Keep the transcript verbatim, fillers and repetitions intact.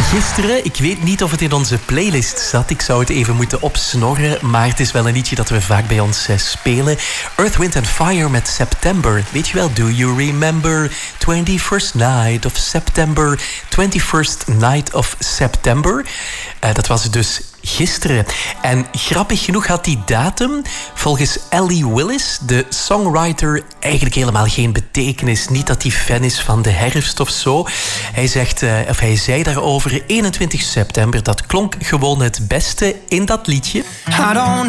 Gisteren, ik weet niet of het in onze playlist zat. Ik zou het even moeten opsnorren. Maar het is wel een liedje dat we vaak bij ons uh, spelen. Earth, Wind and Fire met September. Weet je wel, do you remember twenty-first night of September? twenty-first night of September. Uh, dat was dus gisteren. En grappig genoeg had die datum volgens Ellie Willis, de songwriter, eigenlijk helemaal geen betekenis. Niet dat hij fan is van de herfst of zo. Hij, zegt, uh, of hij zei daarover eenentwintig september. Dat klonk gewoon het beste in dat liedje.